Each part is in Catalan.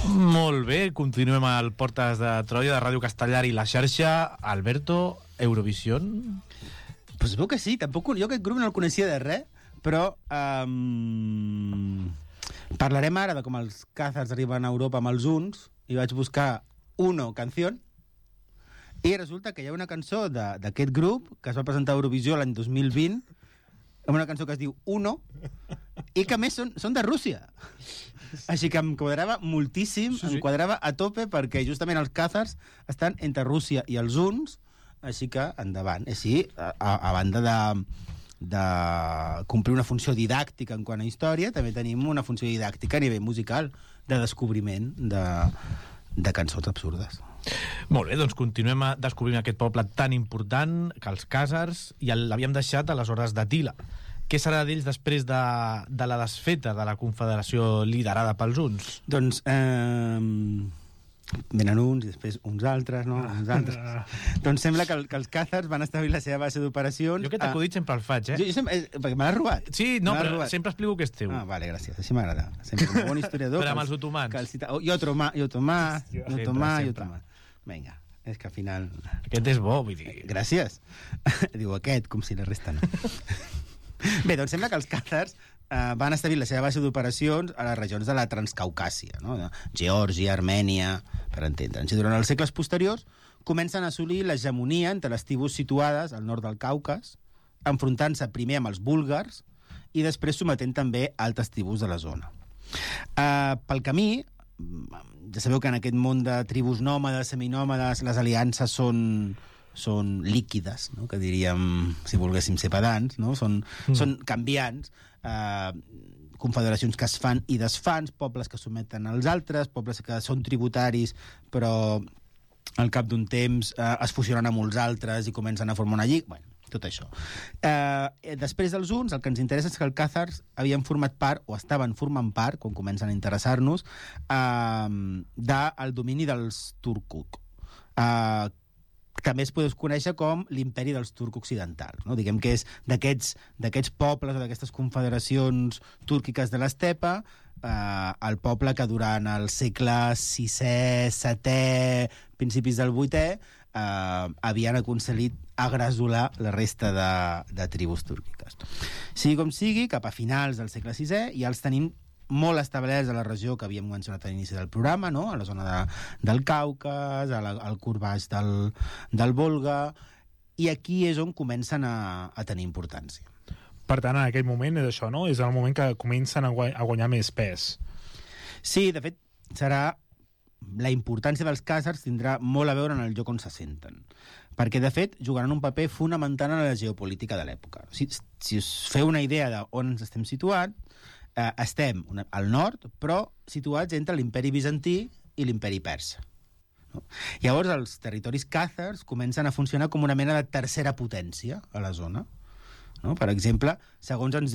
Molt bé, continuem al Portes de Troia de Ràdio Castellar i la xarxa. Alberto, Eurovision? Pues veu que sí, tampoc jo aquest grup no el coneixia de res, però parlarem ara de com els Càzars arriben a Europa amb els uns, i vaig buscar Uno Canción, i resulta que hi ha una cançó d'aquest grup que es va presentar a Eurovisió l'any 2020, amb una cançó que es diu Uno, i que a més són de Rússia. Així que em quadrava moltíssim, sí. Em quadrava a tope, perquè justament els Càzars estan entre Rússia i els uns, així que endavant. Així, a banda de complir una funció didàctica en quant a història, també tenim una funció didàctica a nivell musical, de descobriment de cançons absurdes. Molt bé, doncs continuem descobrint aquest poble tan important que els Càzars, i l'havíem deixat a les hores d'Atila. Què serà d'ells després de la desfeta de la confederació liderada pels uns? Doncs venen uns i després uns altres, no? Uns altres. Doncs sembla que els Càzars van establir la seva base d'operacions... Jo aquest acudit sempre el faig, Jo sempre, perquè me l'has robat. Sí, no, però sempre explico que és teu. Ah, vale, gràcies, així m'agrada. Sempre un bon historiador. Però amb els otomans. Jo otomà. Vinga, és que al final... Aquest és bo, vull dir. Gràcies. Diu aquest, com si la resta no. Bé, doncs sembla que els Càzars van establir la seva base d'operacions a les regions de la Transcaucàsia, no? Geòrgia, Armènia, per entendre'ns. I durant els segles posteriors comencen a assolir l'hegemonia entre les tribus situades al nord del Caucas, enfrontant-se primer amb els búlgars i després sometent també altres tribus de la zona. Pel camí, ja sabeu que en aquest món de tribus nòmades, seminòmades, les aliances són líquides, no? Que diríem, si volguéssim ser pedants, no? Són canviants, confederacions que es fan i desfan, pobles que someten als altres, pobles que són tributaris però al cap d'un temps es fusionen amb uns altres i comencen a formar una lliga. Bueno, tot això. Després dels uns, el que ens interessa és que els Càzars havien format part, o estaven formant part, quan comencen a interessar-nos, del domini dels Turkuk. També es pot conèixer com l'imperi dels turcs occidentals, no? Diguem que és d'aquests pobles o d'aquestes confederacions túrquiques de l'estepa, el poble que durant el segle VI, VII, principis del VIII, havien aconseguit agresolar la resta de tribus túrquiques. Sigui com sigui, cap a finals del segle VI ja els tenim molt establerts a la regió que havíem mencionat a l'inici del programa, no? A la zona del Caucas, al curt baix del Volga, i aquí és on comencen a tenir importància. Per tant, en aquell moment és això, no? És el moment que comencen a guanyar més pes. Sí, de fet, la importància dels Càzars tindrà molt a veure en el lloc on se senten, perquè, de fet, jugaran un paper fonamental en la geopolítica de l'època. Si us feu una idea d'on ens estem situats, estem al nord, però situats entre l'imperi bizantí i l'imperi persa. No? Llavors, els territoris Càzars comencen a funcionar com una mena de tercera potència a la zona. No? Per exemple, segons se'ns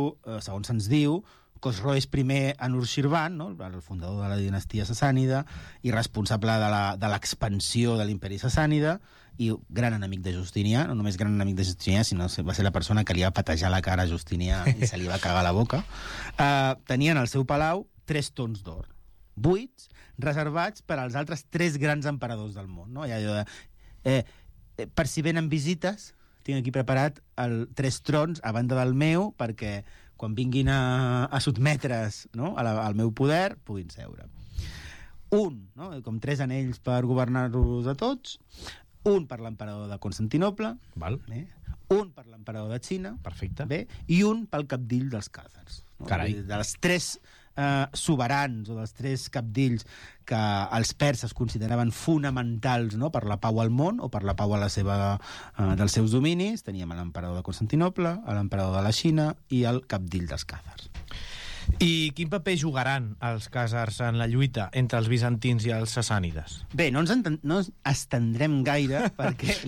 diu, Khosroes I Anushirvan, no? El fundador de la dinastia sassànida i responsable de l'expansió de l'imperi sassànida i gran enemic de Justinià, no només gran enemic de Justinià, sinó va ser la persona que li va patejar la cara a Justinià i se li va cagar la boca, tenien al seu palau 3 tons d'or, buits, reservats per als altres 3 grans emperadors del món. No? Per si venen visites, tinc aquí preparat 3 trons a banda del meu, perquè quan vinguin a sotmetre's, no? al meu poder, puguin seure. Un, no? Com 3 anells per governar-los a tots, un per l'emperador de Constantinoble, val. Un per l'emperador de Xina, perfecte, bé, i un pel capdill dels Càzars. No? Carai. De les 3 soberans o dels 3 capdills que els perses consideraven fonamentals, no? Per la pau al món o per la pau a dels seus dominis, teníem l'emperador de Constantinople, l'emperador de la Xina i el capdill dels Càzars. I quin paper jugaran els Càzars en la lluita entre els bizantins i els sassànides? Bé, no ens estendrem gaire perquè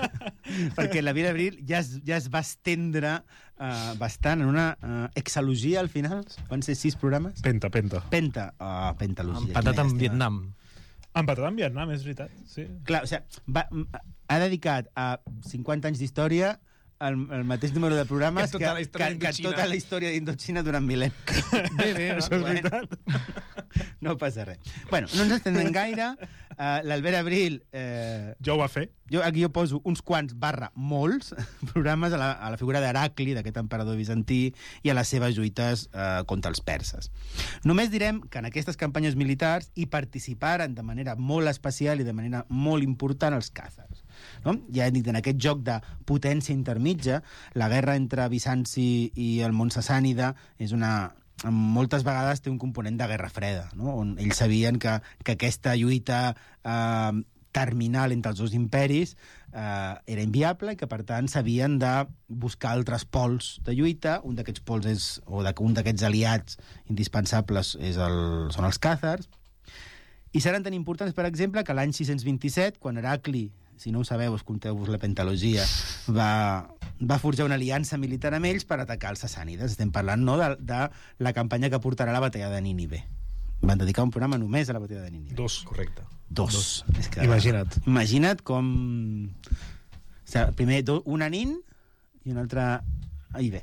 la Vida Abril ja es va estendre bastant en una exalogia al final. Van ser 6 programes? Pentalogia. Empatat amb Vietnam. Empatat amb Vietnam, és veritat. Sí. Clar, o sigui, ha dedicat a 50 anys d'història el mateix número de programes que tota la història d'Indoxina durant mil·lennis. Bé, això és veritat. No passa res. Bueno, no ens estendem gaire. L'Albert Abril... Jo ho va fer. Aquí jo poso uns quants molts programes a la figura d'Heracli, d'aquest emperador bizantí, i a les seves lluites contra els perses. Només direm que en aquestes campanyes militars hi participaren de manera molt especial i de manera molt important els càzars. No? Ja he dit, en aquest joc de potència intermitja, la guerra entre Bizanci i el món sassànida és moltes vegades té un component de guerra freda, no? On ells sabien que aquesta lluita terminal entre els dos imperis era inviable i que, per tant, s'havien de buscar altres pols de lluita. Un d'aquests pols un d'aquests aliats indispensables són els càzars. I seran tan importants, per exemple, que l'any 627, quan Heracli, si no ho sabeu, escolteu-vos la pentalogia, va forjar una aliança militar amb ells per atacar els sassànides. Estem parlant, no, de la campanya que portarà la batalla de Nínive. Van dedicar un programa només a la batalla de Nínive. 2. Correcte. 2. És que, Imagina't. Imagina't com... O sigui, primer una nin i una altra a Ibe.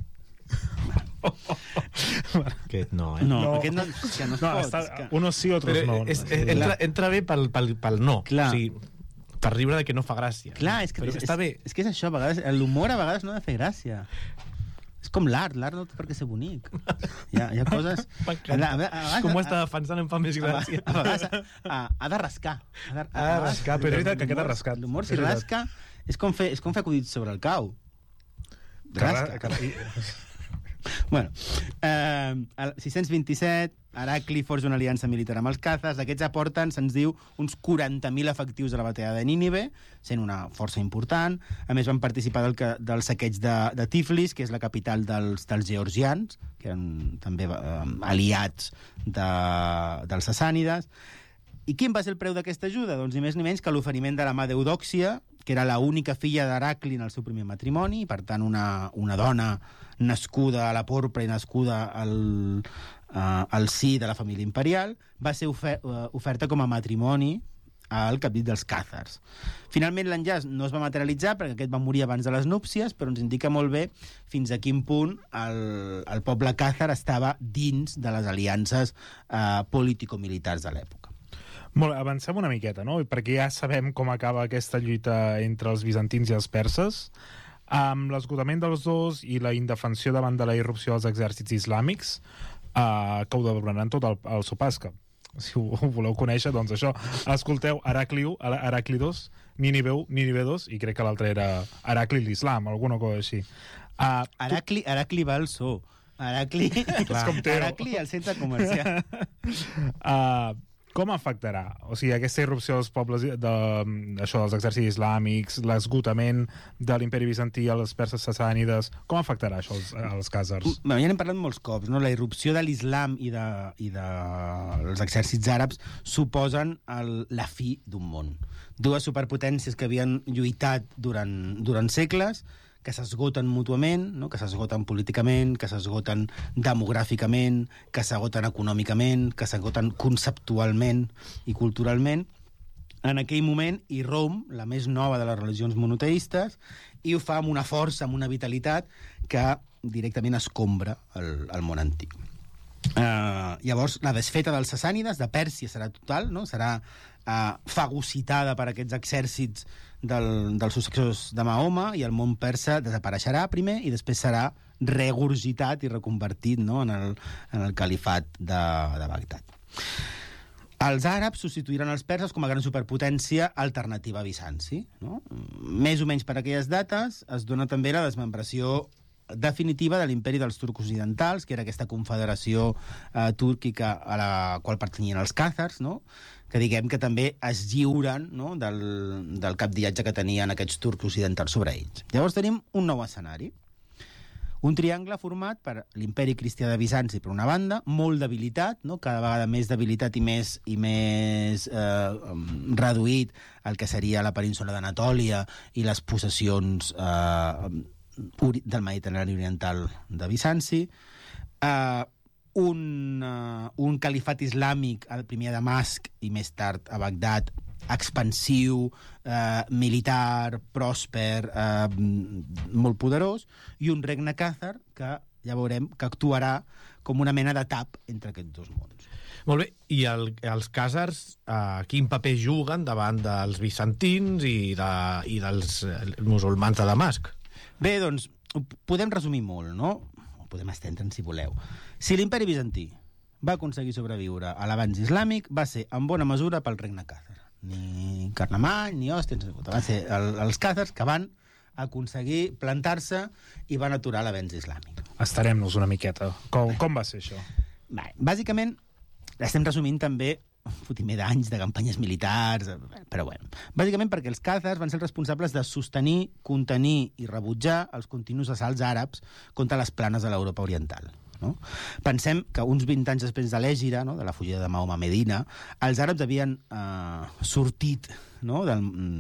Aquest no, No, No. aquest no, és que no es pot. Unos sí, otros no. Entra bé pel no. Clar. O sigui, per riure de que no fa gràcia. Clar, és que, però està bé. És que és això, a vegades, l'humor a vegades no ha de fer gràcia. És com l'art no té per què ser bonic. Hi ha coses... M'encanta. Com ho està defensant em fa més gràcia. A vegades ha de rascar. Ha de rascar, Però és veritat que queda rascat. L'humor, si rasca, és com fer acudits sobre el cau. Rasca. Bueno, al 627, Heracli forja una aliança militar amb els càzars. Aquests aporten, se'ns diu, uns 40.000 efectius a la batalla de Nínive, sent una força important. A més, van participar del saqueig de Tiflis, que és la capital dels georgians, que eren també aliats dels sassànides. I quin va ser el preu d'aquesta ajuda? Doncs ni més ni menys que l'oferiment de la mà d'Eudòxia, que era l'única filla d'Heracli en el seu primer matrimoni, i per tant una dona nascuda a la porpra i nascuda al si de la família imperial, va ser oferta com a matrimoni al capdit dels càzars. Finalment l'enllaç no es va materialitzar perquè aquest va morir abans de les núpcies, però ens indica molt bé fins a quin punt el poble càzar estava dins de les aliances político-militars de l'època. Molt, avancem una miqueta, no? Perquè ja sabem com acaba aquesta lluita entre els bizantins i els perses, amb l'esgotament dels dos i la indefensió davant de la irrupció dels exèrcits islàmics, que ho donaran tot al Sopasca. Si ho voleu conèixer, doncs això. Escolteu Heracli 1, Heracli 2, Nínive 1, Nínive 2, i crec que l'altre era Heracli l'Islam, alguna cosa així. Heracli va al so. Heracli al centre comercial. Com afectarà? O sigui, aquesta irrupció dels pobles, dels exèrcits islàmics, l'esgotament de l'imperi bizantí a les perses sassànides, com afectarà això als càzars? Ja n'hem parlat molts cops, no? La irrupció de l'islam i dels exèrcits àrabs suposen la fi d'un món. Dues superpotències que havien lluitat durant segles, que s'esgoten mútuament, no? Que s'esgoten políticament, que s'esgoten demogràficament, que s'esgoten econòmicament, que s'esgoten conceptualment i culturalment. En aquell moment irromp la més nova de les religions monoteistes i ho fa amb una força, amb una vitalitat que directament escombra el món antic. Llavors, la desfeta dels sassànides, de Pèrsia, serà total, no? Serà fagocitada per aquests exèrcits dels successors de Mahoma, i el món persa desapareixerà primer i després serà regurgitat i reconvertit, no? en el califat de Bagdad. Els àrabs substituiran els perses com a gran superpotència alternativa a Bizanci. No? Més o menys per aquelles dates es dona també la desmembració definitiva de l'imperi dels turcs occidentals, que era aquesta confederació túrquica a la qual pertanyien els càzars, no? Que diguem que també es lliuren, no? del capdillatge que tenien aquests turcs occidentals sobre ells. Llavors tenim un nou escenari. Un triangle format per l'imperi cristià de Bizanci, per una banda, molt debilitat, no? Cada vegada més debilitat i més reduït el que seria la península d'Anatòlia i les possessions del Mediterrani oriental de Bizanci, un califat islàmic, el primer a Damasc i més tard a Bagdad, expansiu, militar, pròsper, molt poderós, i un regne càzar que ja veurem que actuarà com una mena de tap entre aquests dos mons. Molt bé, i els càsars quin paper juguen davant dels bizantins i dels musulmans de Damasc? Bé, doncs, ho podem resumir molt, no? Ho podem estendre'n, si voleu. Si l'imperi bizantí va aconseguir sobreviure a l'avanç islàmic, va ser en bona mesura pel regne càsar. Ni Carlemany, ni Òstia, van ser els càsars que van aconseguir plantar-se i van aturar l'avanç islàmic. Estarem-nos una miqueta. Com va ser això? Bé, bàsicament, estem resumint també un fotimer d'anys de campanyes militars, però bueno. Bàsicament perquè els càzars van ser els responsables de sostenir, contenir i rebutjar els continus assalts àrabs contra les planes de l'Europa oriental. No? Pensem que uns 20 anys després de l'Ègira, no? de la fugida de Mahoma a Medina, els àrabs havien sortit, no? de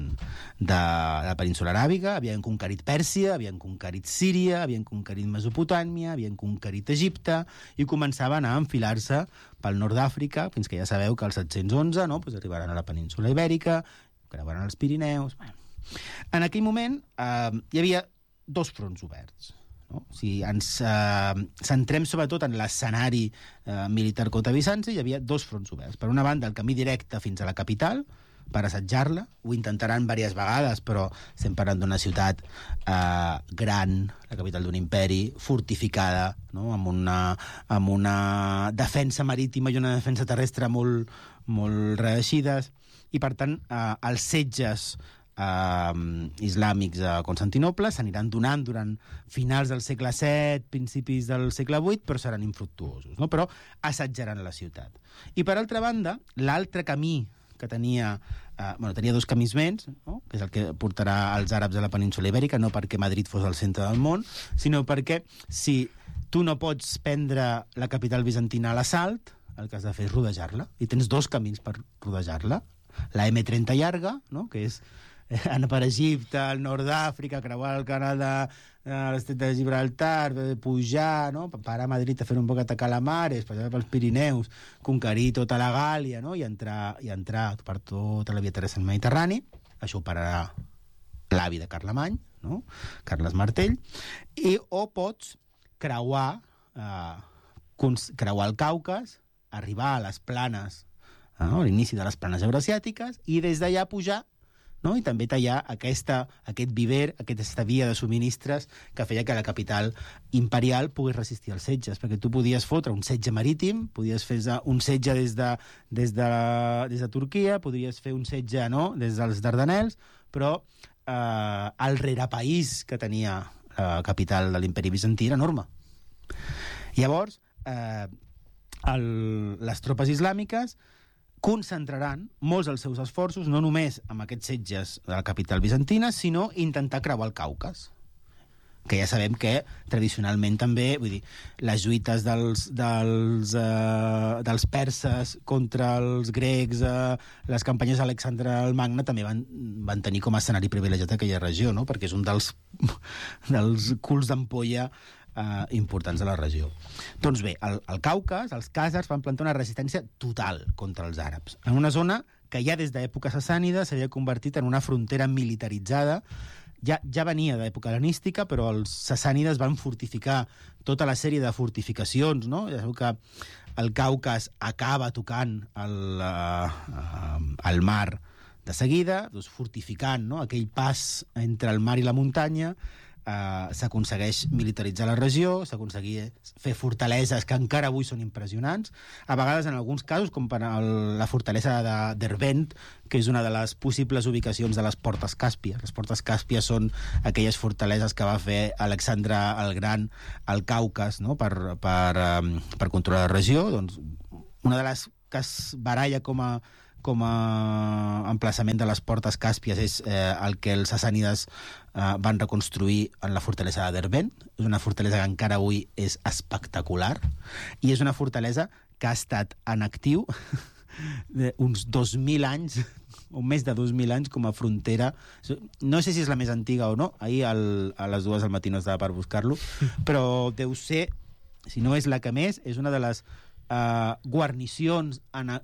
la península aràbiga, havien conquerit Pèrsia, havien conquerit Síria, havien conquerit Mesopotàmia, havien conquerit Egipte, i començaven a enfilar-se pel nord d'Àfrica, fins que ja sabeu que el 711 no? Pues arribaran a la península Ibèrica, creuaran els Pirineus... Bueno. En aquell moment hi havia dos fronts oberts. No? Si ens centrem sobretot en l'escenari militar contra Bizanci, hi havia dos fronts oberts. Per una banda, el camí directe fins a la capital, per assetjar-la. Ho intentaran diverses vegades, però estem parlant d'una ciutat gran, la capital d'un imperi, fortificada, no? amb una defensa marítima i una defensa terrestre molt, molt reeixides. I, per tant, els setges islàmics a Constantinople s'aniran donant durant finals del segle VII, principis del segle VIII, però seran infructuosos, no? Però assetjaran la ciutat. I per altra banda, l'altre camí que tenia dos camins més, no? Que és el que portarà els àrabs a la península Ibèrica, no perquè Madrid fos el centre del món, sinó perquè si tu no pots prendre la capital bizantina a l'assalt, el que has de fer és rodejar-la, i tens dos camins per rodejar-la. La M30 llarga, no? Que és anar per Egipte, al nord d'Àfrica, creuar el canal de l'estret de Gibraltar, pujar, no? Parar a Madrid a fer un poc de calamares, passar pels Pirineus, conquerir tota la Gàlia, no? I entrar per tota la via terrestre al Mediterrani. Això ho pararà l'avi de Carlemany, no? Carles Martell. O pots creuar el Caucas, arribar a les planes, no? A l'inici de les planes eurasiàtiques, i des d'allà pujar, no? I també tallar aquest viver, aquesta via de subministres que feia que la capital imperial pogués resistir els setges, perquè tu podies fotre un setge marítim, podies fer un setge des de Turquia, podries fer un setge, no? Des dels Dardanels, però el rerepaís que tenia la capital de l'imperi bizantí era enorme. Llavors, les tropes islàmiques concentraran molts dels seus esforços no només amb aquests setges de la capital bizantina, sinó intentar creuar el Caucas, que ja sabem que tradicionalment també, vull dir, les lluites dels perses contra els grecs, les campanyes d'Alexandre el Magne també van tenir com a escenari privilegiat aquella regió, no? Perquè és un dels culs d'ampolla importants de la regió. Doncs bé, al Caucas, els càsars van plantar una resistència total contra els àrabs, en una zona que ja des d'època sassànida s'havia convertit en una frontera militaritzada. Ja venia d'època hel·lenística, però els sassànides van fortificar tota la sèrie de fortificacions, no? Ja sabeu que el Caucas acaba tocant el mar de seguida, doncs fortificant, no? Aquell pas entre el mar i la muntanya. S'aconsegueix militaritzar la regió, s'aconsegueix fer fortaleses que encara avui són impressionants, a vegades en alguns casos com per la fortalesa de Derbent, que és una de les possibles ubicacions de les Portes Càspies. Les Portes Càspies són aquelles fortaleses que va fer Alexandre el Gran al Caucas, no? per controlar la regió. Doncs, una de les que es baralla com a emplaçament de les Portes Càspies és el que els sassànides van reconstruir en la fortalesa de Derbent. És una fortalesa que encara avui és espectacular i és una fortalesa que ha estat en actiu uns 2.000 anys o més de 2.000 anys com a frontera. No sé si és la més antiga o no, ahir a les 2 del matí no estava per buscar-lo, però deu ser, si no és la que més, és una de les guarnicions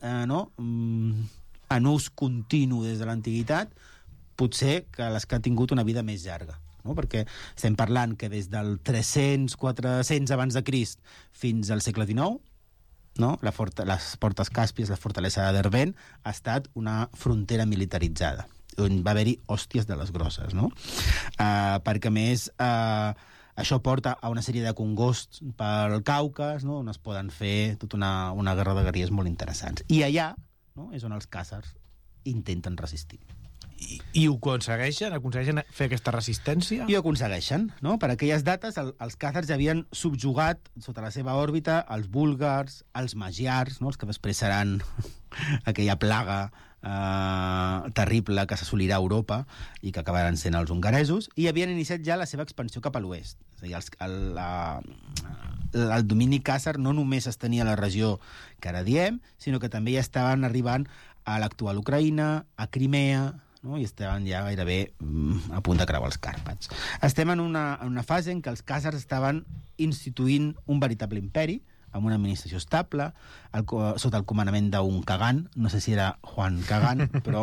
en ús continu des de l'antiguitat, potser que les que han tingut una vida més llarga, no? Perquè estem parlant que des del 300-400 abans de Crist fins al segle XIX, no? Les portes càspies, la fortalesa de Derbent, ha estat una frontera militaritzada, on va haver-hi hòsties de les grosses, no? Perquè, a més, això porta a una sèrie de congosts pel Caucas, no? On es poden fer tota una guerra de guerrilles molt interessants. I allà, no? És on els càsars intenten resistir. I ho aconsegueixen? Aconsegueixen fer aquesta resistència? I ho aconsegueixen, no? Per aquelles dates, els càzars ja havien subjugat sota la seva òrbita els búlgars, els magiars, no? Els que després seran aquella plaga terrible que s'assolirà a Europa i que acabaran sent els hongaresos, i havien iniciat ja la seva expansió cap a l'oest. És a dir, el domini càsar no només es tenia a la regió que ara diem, sinó que també ja estaven arribant a l'actual Ucraïna, a Crimea, no? I estaven ja gairebé a punt de creuar els Càrpats. Estem en una fase en què els càsars estaven instituint un veritable imperi, amb una administració estable, sota el comandament d'un Kagan, no sé si era Juan Kagan, però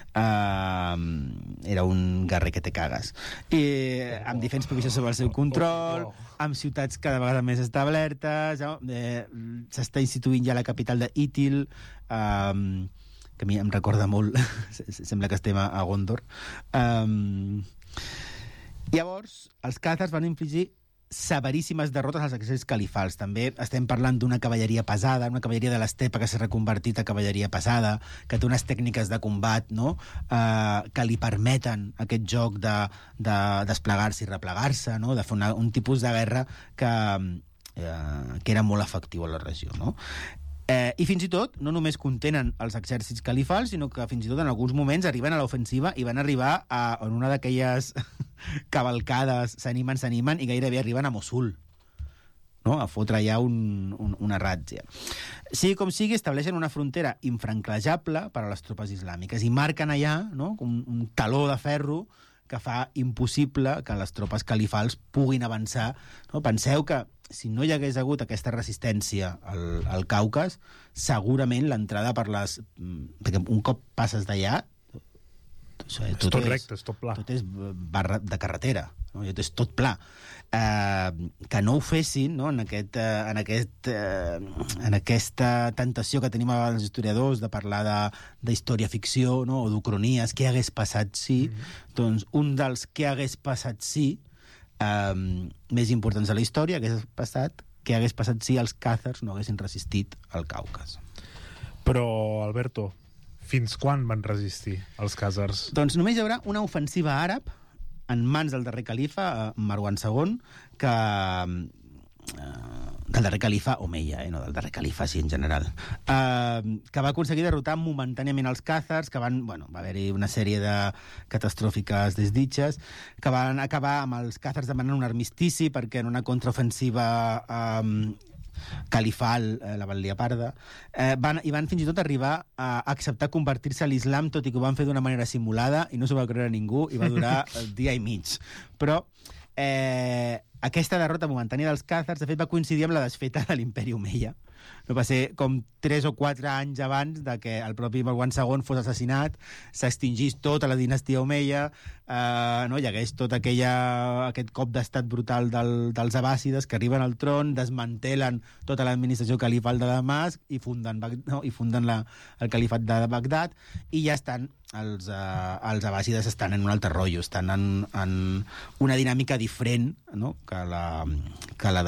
era un guerrer que te cagues. I amb diferents províncies sobre el seu control, amb ciutats cada vegada més establertes, s'està instituint ja la capital d'Itil, que a mi em recorda molt, sembla que estem a Gondor. Llavors, els càzars van infligir severíssimes derrotes als exèrcits califals. També estem parlant d'una cavalleria pesada, una cavalleria de l'estepa que s'ha reconvertit a cavalleria pesada, que té unes tècniques de combat, no? Que li permeten aquest joc de desplegar-se i replegar-se, no? De fer un tipus de guerra que era molt efectiu a la regió, no? I fins i tot, no només contenen els exèrcits califals, sinó que fins i tot en alguns moments arriben a l'ofensiva i van arribar en una d'aquelles cavalcades, s'animen i gairebé arriben a Mosul, no? A fotre ja una ràtzia. Sigui com sigui, estableixen una frontera infranquejable per a les tropes islàmiques i marquen allà, no? un taló de ferro que fa impossible que les tropes califals puguin avançar. No? Penseu que si no hi hagués hagut aquesta resistència al Caucas, segurament l'entrada per les... Perquè un cop passes d'allà, tot recte, és tot pla. Tot és barra de carretera, no? Tot és tot pla. Que no ho fessin, no? En aquesta tentació que tenim els historiadors de parlar d'història-ficció, no? O d'ucronies, què hagués passat si... Doncs un dels què hagués passat si més importants de la història hagués passat si els càzars no haguessin resistit al Caucas. Però, Alberto, fins quan van resistir els càzars? Doncs només hi haurà una ofensiva àrab en mans del darrer califa, Marwan II, del darrer califa omeia, no del darrer califa, sí, en general, que va aconseguir derrotar momentàniament els càzars, que va haver-hi una sèrie de catastrófiques desditges, que van acabar amb els càzars demanant un armistici perquè en una contraofensiva califal, la van liar parda, i van fins i tot arribar a acceptar convertir-se a l'islam, tot i que ho van fer d'una manera simulada i no s'ho va creure ningú, i va durar el dia i mig. Però aquesta derrota momentània dels càzars, de fet, va coincidir amb la desfeta de l'imperi omeia. No va ser com 3 o 4 anys abans de que el propi Marwan II fos assassinat, s'extingís tota la dinastia omeia, no? Hi hagués tot aquest cop d'estat brutal dels abàssides que arriben al tron, desmantelen tota l'administració califal de Damasc i funden el califat de Bagdad, i ja estan els abàssides estan en un altre rotllo, estan en una dinàmica diferent, no? que la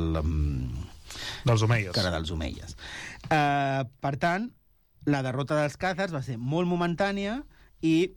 dels omeies. Que la dels omeies. Per tant, la derrota dels càzars va ser molt momentània i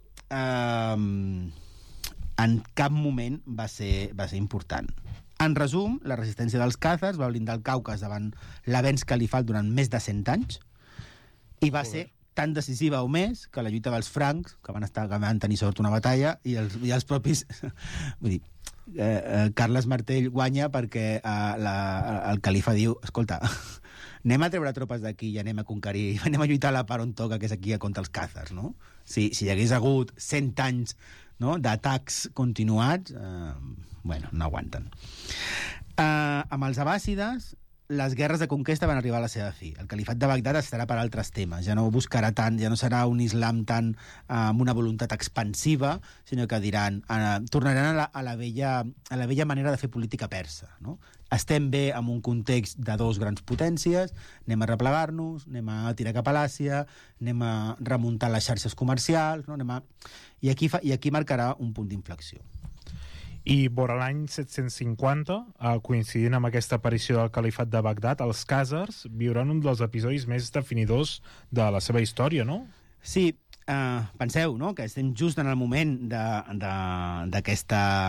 en cap moment va ser important. En resum, la resistència dels càzars va blindar el Caucas davant l'avenç califal durant més de 100 anys i va ser tan decisiva o més que la lluita dels francs, que van tenir sort una batalla, i els propis... Vull dir, Carles Martell guanya perquè el califa diu, escolta, anem a treure tropes d'aquí i anem a conquerir, anem a lluitar a la part on toca, que és aquí contra els càzars, no? Si hi hagués hagut 100 anys, no, d'atacs continuats, no aguanten. Amb els abàssides les guerres de conquesta van arribar a la seva fi. El califat de Bagdad estarà per altres temes. Ja no buscarà tant, ja no serà un islam tan amb una voluntat expansiva, sinó que diran, tornaran a la vella manera de fer política persa. No? Estem bé en un context de dos grans potències, anem a replegar-nos, anem a tirar cap a l'Àsia, anem a remuntar les xarxes comercials, no? I aquí marcarà un punt d'inflexió. I vora l'any 750, coincidint amb aquesta aparició del califat de Bagdad, els khàzars viuran un dels episodis més definidors de la seva història, no? Sí, penseu, no?, que estem just en el moment d'aquest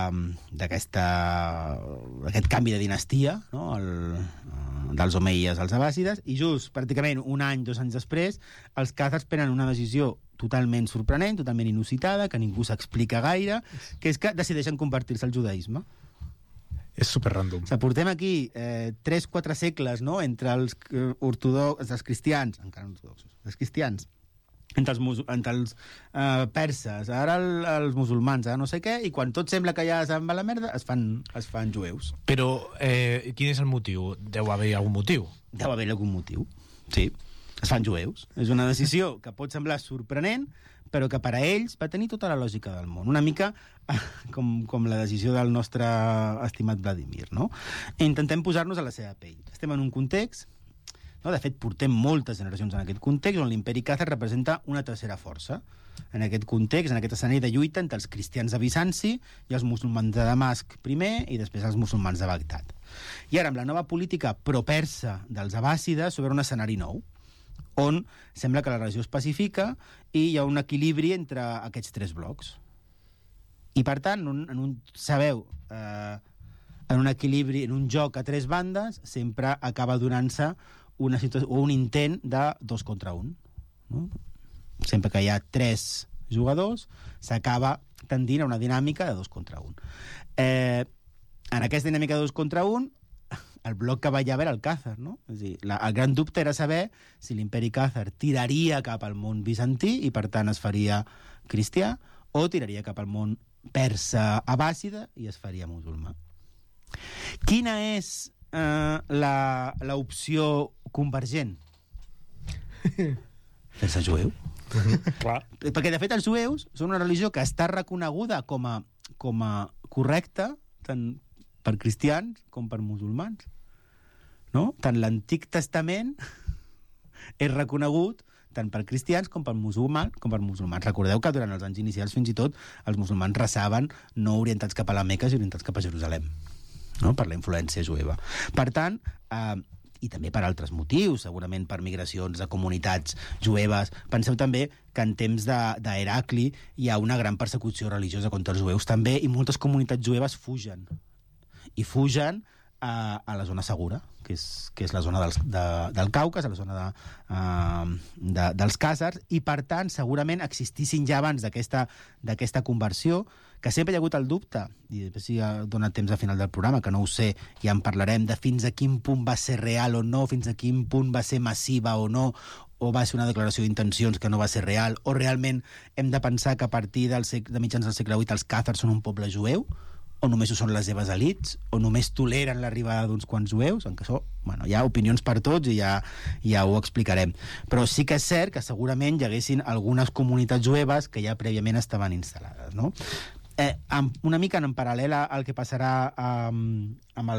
canvi de dinastia, no?, dels omeies als abàssides, i just pràcticament un any, 2 anys després, els khàzars prenen una decisió totalment sorprenent, totalment inusitada, que ningú s'explica gaire, que és que decideixen convertir-se al judaïsme. És superrandom. O sigui, portem aquí 3-4 segles, no?, entre els cristians, encara no ortodoxos, els cristians, entre els perses, ara els musulmans, ara no sé què, i quan tot sembla que ja se'n va la merda, es fan jueus. Però quin és el motiu? Deu haver algun motiu. Deu haver algun motiu, sí. Es fan jueus. És una decisió que pot semblar sorprenent, però que per a ells va tenir tota la lògica del món. Una mica com la decisió del nostre estimat Vladimir, no? Intentem posar-nos a la seva pell. Estem en un context, no? De fet, portem moltes generacions en aquest context, on l'imperi khàzar representa una tercera força. En aquest context, en aquest escenari de lluita entre els cristians de Bizanci i els musulmans de Damasc primer, i després els musulmans de Bagdad. I ara, amb la nova política pro-persa dels abàssides, s'obre un escenari nou, on sembla que la regió es pacifica i hi ha un equilibri entre aquests 3 blocs. I, per tant, sabeu, en un equilibri, en un joc a 3 bandes, sempre acaba donant-se una situació, o un intent de 2 contra 1. No? Sempre que hi ha 3 jugadors, s'acaba tendint a una dinàmica de 2 contra 1. En aquesta dinàmica de 2 contra 1, el bloc que va allà era el khàzar, no? És a dir, el gran dubte era saber si l'imperi khàzar tiraria cap al món bizantí i, per tant, es faria cristià, o tiraria cap al món persa abàssida i es faria musulmà. Quina és l'opció convergent? Fer-se jueu. Clar. Perquè, de fet, els jueus són una religió que està reconeguda com a correcta tant per cristians com per musulmans. No? Tant l'Antic Testament és reconegut tant per cristians com per musulmans. Recordeu que durant els anys inicials, fins i tot, els musulmans rezaven no orientats cap a la Meca, sinó orientats cap a Jerusalem, no? Per la influència jueva. Per tant, i també per altres motius, segurament per migracions de comunitats jueves. Penseu també que en temps d'Heracli hi ha una gran persecució religiosa contra els jueus també, i moltes comunitats jueves fugen. I fugen a la zona segura, que és la zona del Caucas, a la zona dels khàzars, i, per tant, segurament existissin ja abans d'aquesta conversió, que sempre hi ha hagut el dubte, i després si ha donat temps al final del programa, que no ho sé, ja en parlarem, de fins a quin punt va ser real o no, fins a quin punt va ser massiva o no, o va ser una declaració d'intencions que no va ser real, o realment hem de pensar que a partir de mitjans del segle VIII els khàzars són un poble jueu, o només ho són les seves elits, o només toleren l'arribada d'uns quants jueus, en què hi ha opinions per tots i ja ho explicarem. Però sí que és cert que segurament hi haguessin algunes comunitats jueves que ja prèviament estaven instal·lades, no? Una mica en paral·lel al que passarà amb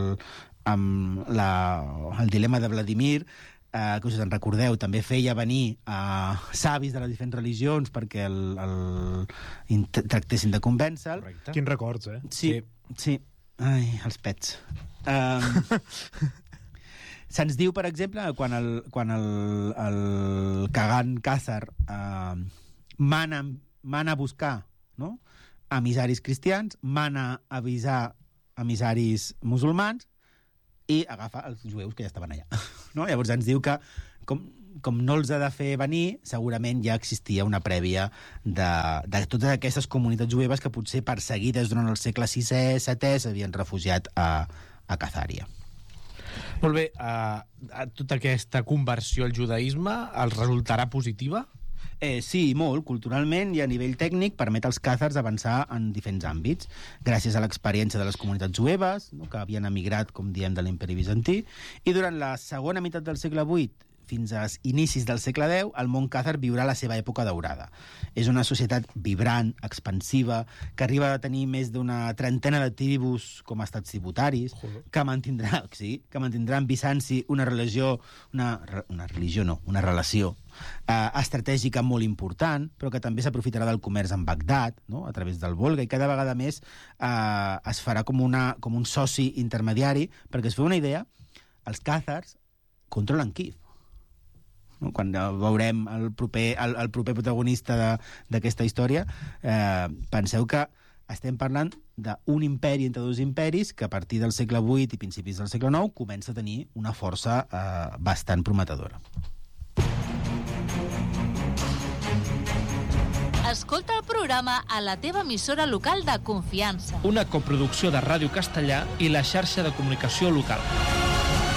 el dilema de Vladimir, que us en recordeu, també feia venir savis de les diferents religions perquè tractessin de convèncer-lo. Quins records, eh? Sí. Ai, els pets. Se'ns diu, per exemple, quan el Khagan khàzar mana a buscar, no?, emissaris cristians, mana a avisar emissaris musulmans, i agafa els jueus que ja estaven allà. No? Llavors ens diu que, com no els ha de fer venir, segurament ja existia una prèvia de totes aquestes comunitats jueves que potser perseguides durant el segle VI, VII s'havien refugiat a Khazària. Molt bé, tota aquesta conversió al judaïsme els resultarà positiva? Sí, molt. Culturalment i a nivell tècnic permet als càzars avançar en diferents àmbits, gràcies a l'experiència de les comunitats jueves, no?, que havien emigrat, com diem, de l'imperi bizantí, i durant la segona meitat del segle VIII fins als inicis del segle X, el món càzar viurà la seva època daurada. És una societat vibrant, expansiva, que arriba a tenir més d'una trentena de tribus com a estats tributaris, que mantindrà amb Bizanci una relació estratègica molt important, però que també s'aprofitarà del comerç amb Bagdad, no?, a través del Volga, i cada vegada més es farà com un soci intermediari, perquè es feu una idea, els càzars controlen Kíev. Quan veurem el proper protagonista d'aquesta història, penseu que estem parlant d'un imperi entre dos imperis que a partir del segle VIII i principis del segle IX comença a tenir una força bastant prometedora. Escolta el programa a la teva emissora local de confiança. Una coproducció de Ràdio Castellà i la xarxa de comunicació local.